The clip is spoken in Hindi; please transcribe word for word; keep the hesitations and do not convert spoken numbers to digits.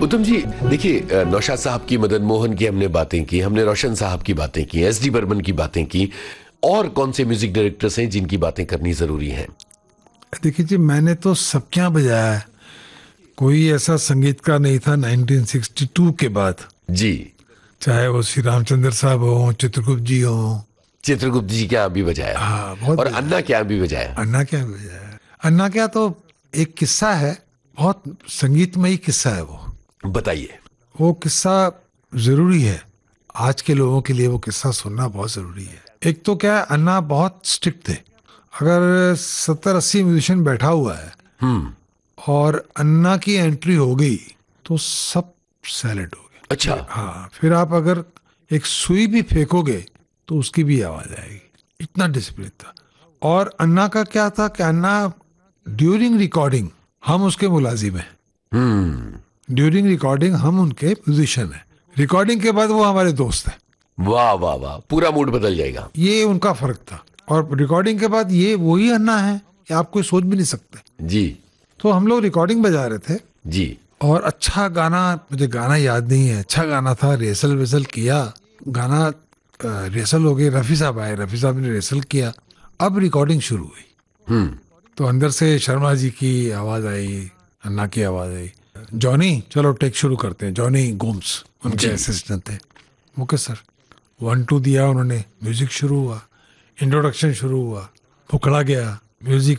उत्तम जी, देखिए, नौशाद साहब की, मदन मोहन की हमने बातें की, हमने रोशन साहब की बातें की, एस डी बर्मन की बातें की, और कौन से म्यूजिक डायरेक्टर्स हैं जिनकी बातें करनी जरूरी है? देखिए जी, मैंने तो सब क्या बजाया है, कोई ऐसा संगीतकार नहीं था नाइनटीन सिक्सटी टू के बाद, जी। चाहे वो श्री रामचंद्र साहब हो, चित्रगुप्त जी हो। चित्रगुप्त जी क्या भी बजाया, हाँ, बहुत और बजाया। अन्ना क्या भी बजाया। अन्ना क्या बजाया, अन्ना क्या तो एक किस्सा है, बहुत संगीतमयी किस्सा है वो। बताइए। वो किस्सा जरूरी है, आज के लोगों के लिए वो किस्सा सुनना बहुत जरूरी है। एक तो क्या है, अन्ना बहुत स्ट्रिक्ट थे। अगर सत्तर अस्सी म्यूजिशियन बैठा हुआ है हम्म। और अन्ना की एंट्री हो गई तो सब साइलेंट हो गए। अच्छा। हाँ, फिर आप अगर एक सुई भी फेंकोगे तो उसकी भी आवाज आएगी, इतना डिसिप्लिन था। और अन्ना का क्या था कि अन्ना ड्यूरिंग रिकॉर्डिंग हम उसके मुलाजिम हैं, हम्म। ड्यूरिंग रिकॉर्डिंग हम उनके म्यूजिशियन हैं, रिकॉर्डिंग के बाद वो हमारे दोस्त हैं। वाह वाह वाह, पूरा मूड बदल जाएगा। ये उनका फर्क था। और रिकॉर्डिंग के बाद ये वही अन्ना है कि आप कोई सोच भी नहीं सकते। जी। तो हम लोग रिकॉर्डिंग बजा रहे थे जी। और अच्छा गाना, मुझे गाना याद नहीं है, अच्छा गाना था, रेसल वेसल किया गाना, रेसल हो गई, रफ़ी साहब आए, रफ़ी साहब ने रेसल किया, अब रिकॉर्डिंग शुरू हुई। हम्म। तो अंदर से शर्मा जी की आवाज़ आई, अन्ना की आवाज़ आई, जॉनी चलो टेक शुरू करते हैं। जॉनी गोम्स उनके जी। असिस्टेंट थे। ओके सर, वन टू दिया उन्होंने, म्यूजिक शुरू हुआ, इंट्रोडक्शन शुरू हुआ, पकड़ा गया म्यूजिक।